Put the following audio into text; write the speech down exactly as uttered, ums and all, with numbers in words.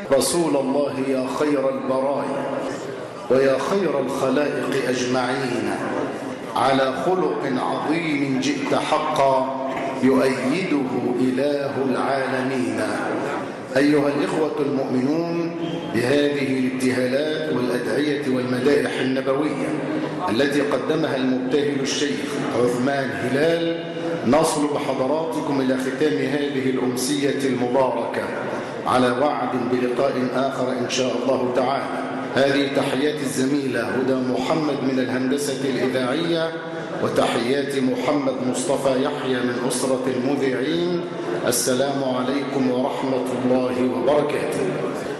رسول الله يا خير البرايا ويا خير الخلائق أجمعين، على خلق عظيم جئت حقا يؤيده إله العالمين. أيها الإخوة المؤمنون، بهذه الابتهالات والأدعية والمدائح النبوية التي قدمها المبتهل الشيخ عثمان هلال، نصل بحضراتكم إلى ختام هذه الأمسية المباركة على وعد بلقاء آخر إن شاء الله تعالى. هذه تحيات الزميلة هدى محمد من الهندسة الإذاعية، وتحيات محمد مصطفى يحيى من أسرة المذيعين. السلام عليكم ورحمة الله وبركاته.